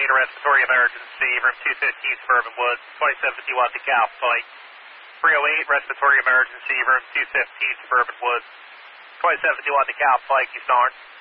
respiratory emergency, room 215 Suburban Woods, 2750 Watt DeKalb flight. 308 respiratory emergency, room 215 Suburban Woods, 2750 Watt DeKalb flight, Houston Orange.